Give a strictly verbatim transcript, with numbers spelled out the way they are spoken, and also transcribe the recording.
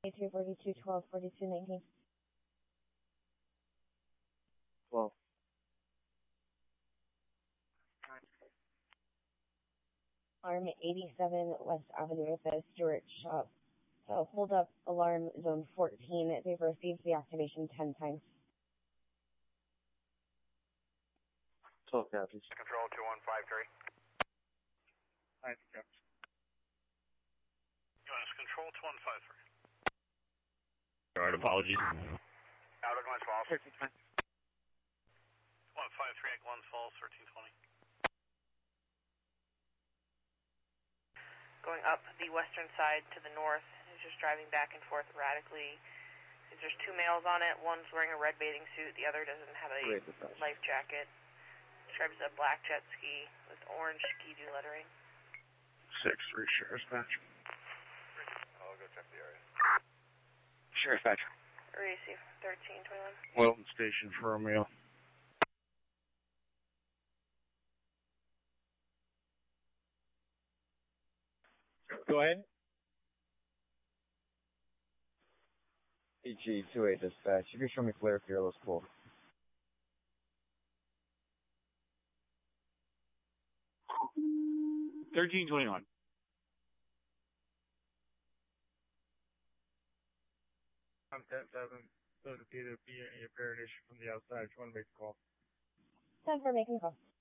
two forty-two, twelve, forty-two, nineteen. twelve. Alarm eighty-seven West Avenue says Stewart Shop. So hold up alarm zone fourteen. They've received the activation ten times. twelve copies. Control two one five three. Hi, copies. U S Control two one five three. Alright, apologies. Out of Glens Falls. thirteen twenty. one five three at Glens Falls, thirteen twenty. Going up the western side to the north, he's just driving back and forth erratically. There's two males on it. One's wearing a red bathing suit. The other doesn't have a life jacket. Describes a black jet ski with orange ski-doo lettering. six three Sheriff's Patch. I'll go check the area. Sheriff's Patch. Receive thirteen twenty-one. Wilton Station for Romeo. Go ahead. E G two eight dispatch. You can show me flare fearless pool. thirteen twenty-one. I'm ten seven. So to be the be any apparent issue from the outside. If you want to make a call. ten for making call.